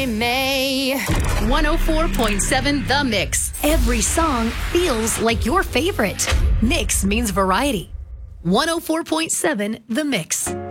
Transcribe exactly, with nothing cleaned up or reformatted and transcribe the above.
May one oh four point seven The Mix. Every song feels like your favorite. Mix means variety. one oh four point seven The Mix.